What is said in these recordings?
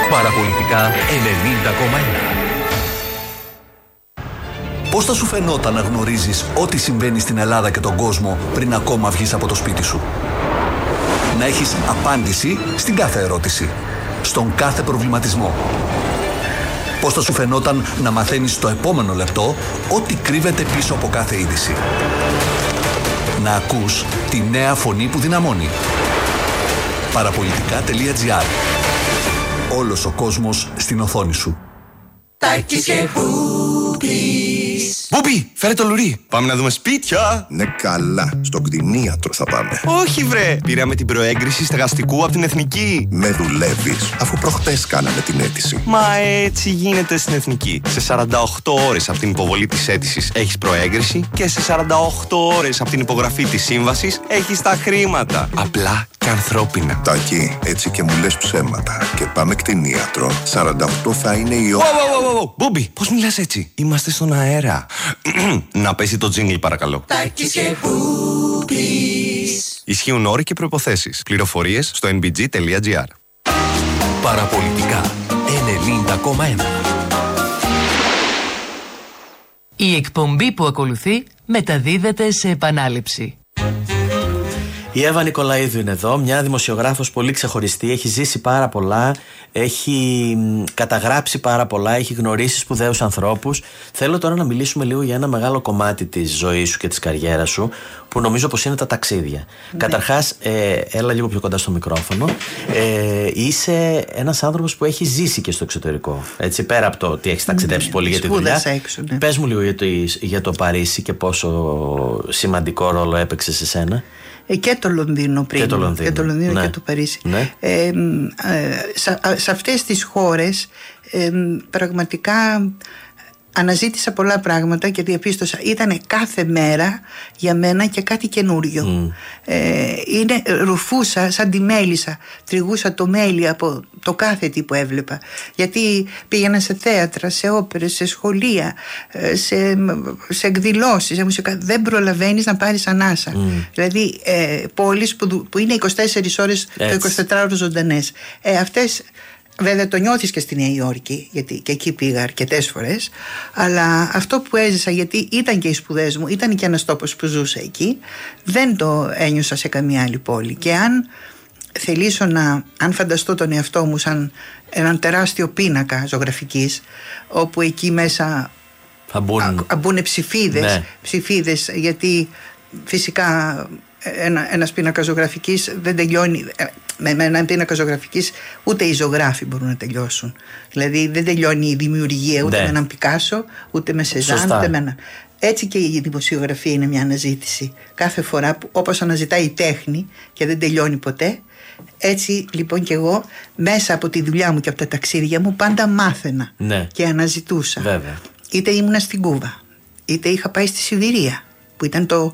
Παραπολιτικά 90,1. Πώς θα σου φαινόταν να γνωρίζεις ό,τι συμβαίνει στην Ελλάδα και τον κόσμο πριν ακόμα βγεις από το σπίτι σου? Να έχεις απάντηση στην κάθε ερώτηση, στον κάθε προβληματισμό. Πώς θα σου φαινόταν να μαθαίνεις στο επόμενο λεπτό ό,τι κρύβεται πίσω από κάθε είδηση? Να ακούς τη νέα φωνή που δυναμώνει. Παραπολιτικά.gr. Όλος ο κόσμος στην οθόνη σου. Τάκης και Μπούπης. Μπούπη, φέρε το λουρί. Πάμε να δούμε σπίτια. Ναι, καλά. Στο κτηνίατρο θα πάμε. Όχι, βρε. Πήραμε την προέγκριση στεγαστικού από την Εθνική. Με δουλεύεις, αφού προχτές κάναμε την αίτηση. Μα έτσι γίνεται στην Εθνική. Σε 48 ώρες από την υποβολή της αίτησης έχεις προέγκριση και σε 48 ώρες από την υπογραφή της σύμβασης έχεις τα χρήματα. Απλά και ανθρώπινα. Τάκη, έτσι και μου λες ψέματα. Και πάμε κτηνίατρο. 48 θα είναι η ώρα. Μπούπη, πώς μιλάς έτσι? Είμαστε στον αέρα. Να πέσει το τζίνγκλ, παρακαλώ. Τάκης και Μπούπης. Ισχύουν όροι και προϋποθέσεις. Πληροφορίες στο nbg.gr. Παραπολιτικά 90,1. Η εκπομπή που ακολουθεί μεταδίδεται σε επανάληψη. Η Εύα Νικολαίδου είναι εδώ, μια δημοσιογράφος πολύ ξεχωριστή, έχει ζήσει πάρα πολλά, έχει καταγράψει πάρα πολλά, έχει γνωρίσει σπουδαίους ανθρώπους. Θέλω τώρα να μιλήσουμε λίγο για ένα μεγάλο κομμάτι της ζωής σου και της καριέρας σου, που νομίζω πως είναι τα ταξίδια. Ναι. Καταρχάς, έλα λίγο πιο κοντά στο μικρόφωνο, είσαι ένας άνθρωπος που έχει ζήσει και στο εξωτερικό, έτσι, πέρα από το ότι έχεις ταξιδέψει πολύ για τη δουλειά. Έξω, ναι. Πες μου λίγο για το Παρίσι και πόσο σημαντικό ρόλο έπαιξε σε σένα. Και το Λονδίνο πριν. Και το Λονδίνο, ναι. Και το Παρίσι. Ναι. Σε αυτές τις χώρες πραγματικά αναζήτησα πολλά πράγματα και διαπίστωσα ήταν κάθε μέρα για μένα και κάτι καινούριο. Ρουφούσα σαν τη μέλισσα, τριγούσα το μέλι από το κάθε τι που έβλεπα, γιατί πήγαινα σε θέατρα, σε όπερες, σε σχολεία, σε εκδηλώσεις, σε μουσικά. Δεν προλαβαίνεις να πάρεις ανάσα. Δηλαδή πόλεις που είναι 24 ώρες το 24ωρο ζωντανές. Αυτές βέβαια το νιώθεις και στη Νέα Υόρκη, γιατί και εκεί πήγα αρκετές φορές, αλλά αυτό που έζησα, γιατί ήταν και οι σπουδές μου, ήταν και ένας τόπος που ζούσα εκεί, δεν το ένιωσα σε καμία άλλη πόλη. Και αν θελήσω αν φανταστώ τον εαυτό μου σαν έναν τεράστιο πίνακα ζωγραφικής, όπου εκεί μέσα θα μπουν ψηφίδες, γιατί φυσικά ένας πίνακας ζωγραφικής δεν τελειώνει. Με έναν πίνακα ζωγραφικής ούτε οι ζωγράφοι μπορούν να τελειώσουν. Δηλαδή δεν τελειώνει η δημιουργία ούτε με έναν Πικάσο, ούτε με Σεζάν, ούτε με έναν. Έτσι και η δημοσιογραφία είναι μια αναζήτηση. Κάθε φορά που, όπως αναζητάει η τέχνη και δεν τελειώνει ποτέ, έτσι λοιπόν και εγώ μέσα από τη δουλειά μου και από τα ταξίδια μου πάντα μάθαινα και αναζητούσα. Βέβαια. Είτε ήμουνα στην Κούβα, είτε είχα πάει στη Σιβηρία, που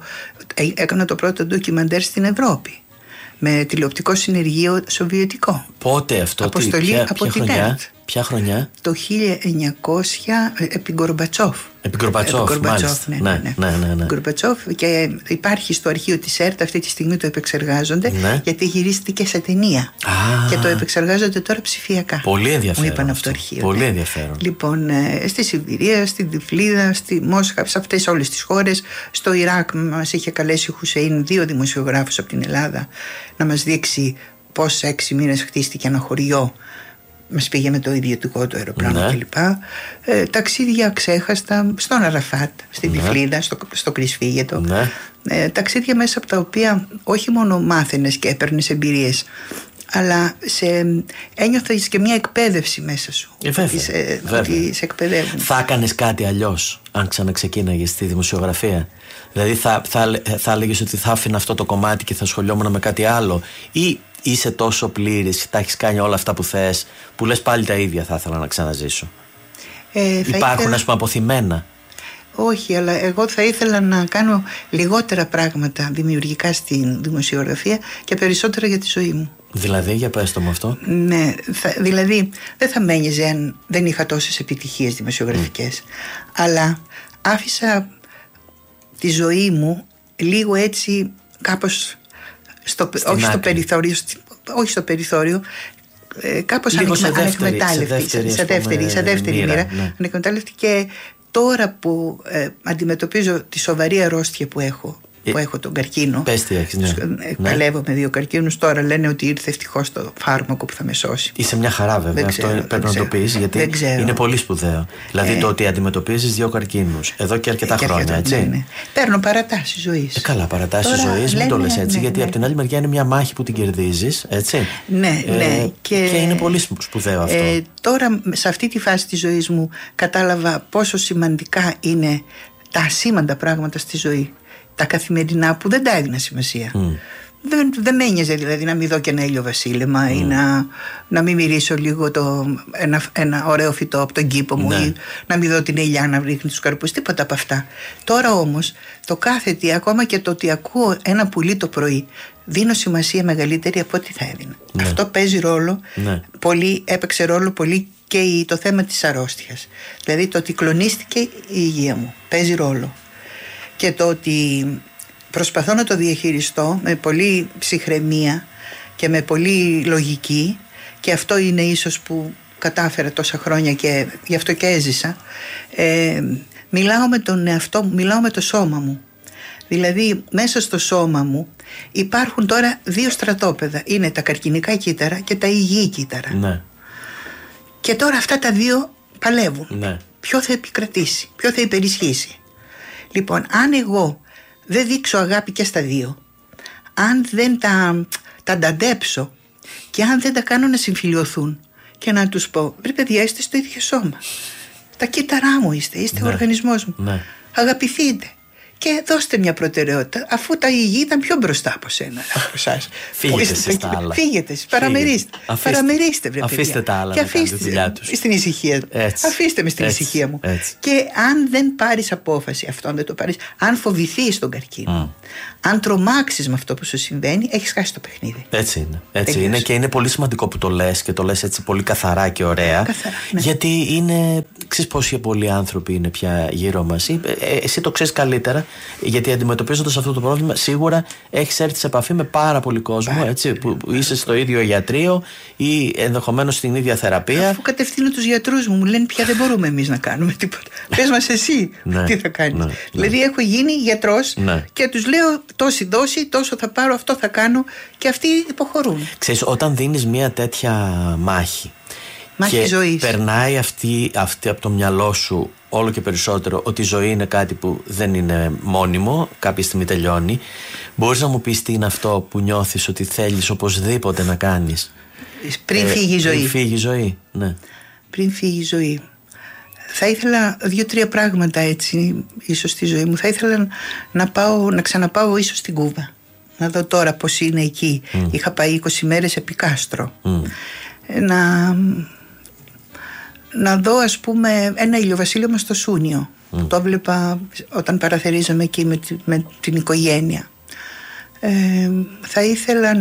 έκανα το πρώτο ντοκιμαντέρ στην Ευρώπη, με τηλεοπτικό συνεργείο σοβιετικό. Πότε αυτό? Αποστολή από την ΕΡΤ. Ποια χρονιά? Το 1900, επί Γκορμπατσόφ. Επί Γκορμπατσόφ, μάλιστα. Ναι. Γκορμπατσόφ, και υπάρχει στο αρχείο της ΕΡΤ, αυτή τη στιγμή το επεξεργάζονται, γιατί γυρίστηκε σε ταινία. Και το επεξεργάζονται τώρα ψηφιακά. Πολύ ενδιαφέρον. Μου είπαν από το αρχείο. Πολύ ενδιαφέρον. Λοιπόν, στη Σιβηρία, στην Τυφλίδα, στη Μόσχα, σε αυτές όλες τις χώρες. Στο Ιράκ μας είχε καλέσει ο Χουσέιν 2 δημοσιογράφους από την Ελλάδα να μας δείξει πώς σε 6 μήνες χτίστηκε ένα χωριό. Μας πήγε με το ιδιωτικό του αεροπλάνο κλπ. Ταξίδια ξέχαστα στον Αραφάτ, στην Τυφλίδα, στο Κρυσφύγετο. Ταξίδια μέσα από τα οποία όχι μόνο μάθαινες και έπαιρνες εμπειρίες, αλλά ένιωθες και μια εκπαίδευση μέσα σου. Ότι σε εκπαιδεύουν. Θα έκανες κάτι αλλιώς αν ξαναξεκίναγες στη δημοσιογραφία? Δηλαδή θα έλεγες ότι θα άφηνα αυτό το κομμάτι και θα ασχολιόμουν με κάτι άλλο, ή είσαι τόσο πλήρης, τα έχεις κάνει όλα αυτά που θες, που λες πάλι τα ίδια θα ήθελα να ξαναζήσω? Υπάρχουν ας πούμε αποθυμένα? Όχι, αλλά εγώ θα ήθελα να κάνω λιγότερα πράγματα δημιουργικά στην δημοσιογραφία και περισσότερα για τη ζωή μου. Δηλαδή, για πες το μου αυτό. Ναι, δηλαδή δεν θα με ένοιαζε αν δεν είχα τόσες επιτυχίες δημοσιογραφικές, αλλά άφησα τη ζωή μου λίγο έτσι κάπως όχι στο περιθώριο, κάπως ανεκμετάλλευτη, σε δεύτερη μοίρα, ναι. Ανεκμετάλλευτη. Και τώρα που αντιμετωπίζω τη σοβαρή αρρώστια που έχω τον καρκίνο. Πες τι έχεις, ναι. Παλεύω με 2 καρκίνους. Τώρα λένε ότι ήρθε ευτυχώς το φάρμακο που θα με σώσει. Είσαι μια χαρά, βέβαια. Αυτό πρέπει να το πεις, γιατί είναι πολύ σπουδαίο. Δηλαδή το ότι αντιμετωπίζεις 2 καρκίνους εδώ και αρκετά χρόνια, έτσι. Ναι. Παίρνω παρατάσεις ζωής. Καλά, παρατάσεις ζωής, μην το λες έτσι, γιατί από την άλλη μεριά είναι μια μάχη που την κερδίζεις, έτσι. Ναι. Και είναι πολύ σπουδαίο αυτό. Τώρα, σε αυτή τη φάση της ζωής μου, κατάλαβα πόσο σημαντικά είναι τα ασήμαντα πράγματα στη ζωή. Τα καθημερινά που δεν τα έδινα σημασία. Δεν με ένοιαζε δηλαδή να μην δω και ένα ηλιοβασίλεμα ή να μην μυρίσω λίγο ένα ωραίο φυτό από τον κήπο μου, ή να μην δω την ελιά να ρίχνει τους καρπούς, τίποτα από αυτά. Τώρα όμως το κάθε τι, ακόμα και το ότι ακούω ένα πουλί το πρωί, δίνω σημασία μεγαλύτερη από ό,τι θα έδινα. Αυτό παίζει ρόλο, έπαιξε ρόλο πολύ και το θέμα της αρρώστιας. Δηλαδή το ότι κλονίστηκε η υγεία μου παίζει ρόλο. Και το ότι προσπαθώ να το διαχειριστώ με πολύ ψυχραιμία και με πολύ λογική, και αυτό είναι ίσως που κατάφερα τόσα χρόνια και γι' αυτό και έζησα. Μιλάω με τον εαυτό μου, μιλάω με το σώμα μου. Δηλαδή μέσα στο σώμα μου υπάρχουν τώρα 2 στρατόπεδα. Είναι τα καρκινικά κύτταρα και τα υγιή κύτταρα. Ναι. Και τώρα αυτά τα 2 παλεύουν. Ναι. Ποιο θα επικρατήσει, ποιο θα υπερισχύσει. Λοιπόν, αν εγώ δεν δείξω αγάπη και στα 2, αν δεν τα ανταντέψω και αν δεν τα κάνω να συμφιλιωθούν και να τους πω, βρε παιδιά, είστε στο ίδιο σώμα, τα κύτταρά μου είστε ο οργανισμός μου, αγαπηθείτε και δώστε μια προτεραιότητα, αφού τα υγιή ήταν πιο μπροστά από εσάς. Φύγετε εσείς τα άλλα. Φύγετε, παραμερίστε βρε παιδιά. Αφήστε τα άλλα και να κάνουν τη δουλειά τους. Στην ησυχία. Αφήστε με στην ησυχία μου. Και αν δεν πάρεις απόφαση, αυτό δεν το πάρεις, αν φοβηθείς τον καρκίνο, αν τρομάξεις με αυτό που σου συμβαίνει, έχεις χάσει το παιχνίδι. Έτσι είναι. Και είναι πολύ σημαντικό που το λες, και το λες έτσι πολύ καθαρά και ωραία. Γιατί είναι, ξέρεις πόσοι πολλοί άνθρωποι είναι πια γύρω μας. Εσύ το ξέρεις καλύτερα, γιατί αντιμετωπίζοντας αυτό το πρόβλημα σίγουρα έχεις έρθει σε επαφή με πάρα πολύ κόσμο, έτσι, που είσαι στο ίδιο ιατρείο ή ενδεχομένως στην ίδια θεραπεία. Αφού κατευθύνω τους γιατρούς μου λένε πια δεν μπορούμε εμείς να κάνουμε τίποτα. Πες μας εσύ τι θα κάνεις. Δηλαδή έχω γίνει γιατρός και τους λέω τόση δόση, τόσο θα πάρω, αυτό θα κάνω, και αυτοί υποχωρούν. Ξέρεις, όταν δίνεις μια τέτοια μάχη και ζωής, περνάει αυτή από το μυαλό σου όλο και περισσότερο ότι η ζωή είναι κάτι που δεν είναι μόνιμο, κάποια στιγμή τελειώνει, μπορείς να μου πεις τι είναι αυτό που νιώθεις ότι θέλεις οπωσδήποτε να κάνεις πριν φύγει η ζωή? Πριν φύγει η ζωή, ναι. Πριν φύγει η ζωή, θα ήθελα 2-3 πράγματα έτσι ίσως στη ζωή μου. Θα ήθελα να ξαναπάω ίσως στην Κούβα, να δω τώρα πως είναι εκεί. Είχα πάει 20 μέρες επί Κάστρο. Να δω, ας πούμε, ένα ηλιοβασίλεμα στο Σούνιο. Το έβλεπα όταν παραθερίζαμε εκεί με την οικογένεια. Θα ήθελα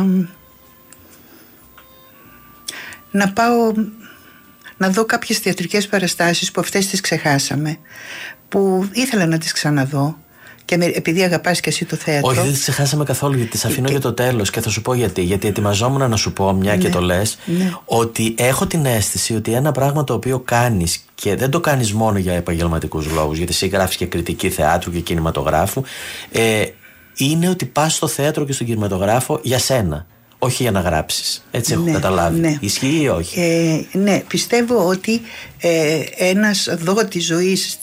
να πάω να δω κάποιες θεατρικές παραστάσεις που αυτές τις ξεχάσαμε, που ήθελα να τις ξαναδώ. Και επειδή αγαπάς και εσύ το θέατρο. Όχι, δεν τις ξεχάσαμε καθόλου, γιατί τις αφήνω για το τέλος. Και θα σου πω γιατί. Γιατί ετοιμαζόμουν να σου πω, μια και το λες, ότι έχω την αίσθηση ότι ένα πράγμα το οποίο κάνεις, και δεν το κάνεις μόνο για επαγγελματικούς λόγους, γιατί εσύ γράφεις και κριτική θεάτρου και κινηματογράφου, είναι ότι πας στο θέατρο και στον κινηματογράφο για σένα. Όχι για να γράψεις. Έτσι έχω καταλάβει. Ναι. Ισχύει ή όχι? Ναι, πιστεύω ότι ένας δότης ζωής,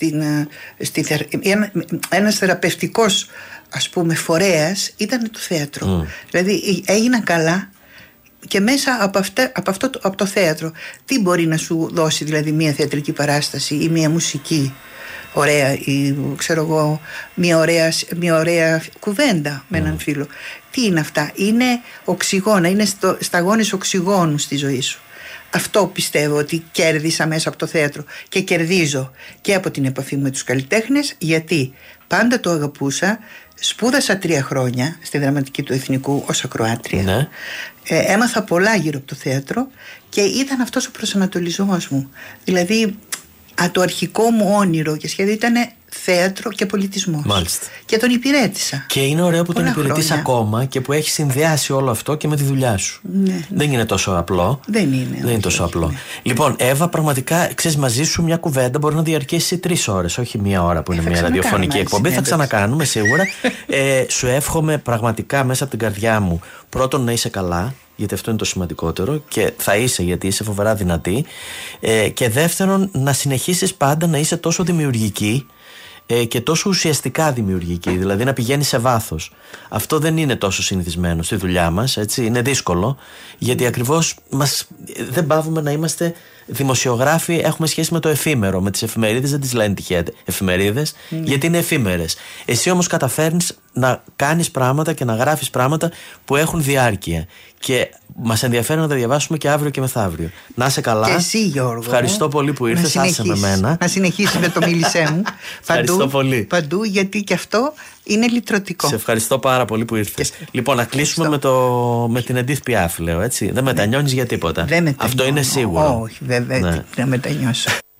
ένας θεραπευτικός, ας πούμε, φορέας ήταν το θέατρο. Δηλαδή έγινα καλά και μέσα από το θέατρο τι μπορεί να σου δώσει, δηλαδή μια θεατρική παράσταση ή μια μουσική ωραία, ή ξέρω εγώ μια ωραία κουβέντα με έναν φίλο. Τι είναι αυτά? Είναι οξυγόνα, είναι σταγόνες οξυγόνου στη ζωή σου. Αυτό πιστεύω ότι κέρδισα μέσα από το θέατρο και κερδίζω και από την επαφή με τους καλλιτέχνες, γιατί πάντα το αγαπούσα. Σπούδασα 3 χρόνια στη Δραματική του Εθνικού ως ακροάτρια. Έμαθα πολλά γύρω από το θέατρο και ήταν αυτός ο προσανατολισμός μου. Δηλαδή το αρχικό μου όνειρο και σχέδιο ήταν θέατρο και πολιτισμός. Μάλιστα. Και τον υπηρέτησα. Και είναι ωραίο που τον Πολλά υπηρετείς χρόνια. ακόμα και που έχει συνδυάσει όλο αυτό και με τη δουλειά σου. Ναι. Δεν είναι τόσο απλό. Δεν είναι. Δεν είναι τόσο απλό. Λοιπόν, Εύα, πραγματικά ξέρεις, μαζί σου μια κουβέντα μπορεί να διαρκέσει 3 ώρες, όχι 1 ώρα που είναι μια ραδιοφωνική εκπομπή. Θα ξανακάνουμε σίγουρα. Σου εύχομαι πραγματικά μέσα από την καρδιά μου, πρώτον να είσαι καλά, γιατί αυτό είναι το σημαντικότερο, και θα είσαι, γιατί είσαι φοβερά δυνατή. Και δεύτερον, να συνεχίσεις πάντα να είσαι τόσο δημιουργική και τόσο ουσιαστικά δημιουργική, δηλαδή να πηγαίνει σε βάθος. Αυτό δεν είναι τόσο συνηθισμένο στη δουλειά μας, έτσι, είναι δύσκολο, γιατί ακριβώς δεν πάβουμε να είμαστε δημοσιογράφοι, έχουμε σχέση με το εφήμερο, με τις εφημερίδες, δεν τις λένε τυχαία εφημερίδες, γιατί είναι εφήμερες. Εσύ όμως καταφέρνεις να κάνεις πράγματα και να γράφεις πράγματα που έχουν διάρκεια. Και μας ενδιαφέρει να τα διαβάσουμε και αύριο και μεθαύριο. Να είσαι καλά. Και εσύ, Γιώργο. Ευχαριστώ πολύ που ήρθες. Άσε με μένα. Να συνεχίσεις με το μίλησέ μου. Ευχαριστώ πολύ. Παντού, γιατί και αυτό είναι λυτρωτικό. Σε ευχαριστώ πάρα πολύ που ήρθες. Λοιπόν, να κλείσουμε με την Εντίθ Πιάφ, λέω, έτσι. Δεν μετανιώνεις για τίποτα. Δεν μετανιώνω. Αυτό είναι σίγουρο. Όχι, βέβαια, δεν μετανιώσω.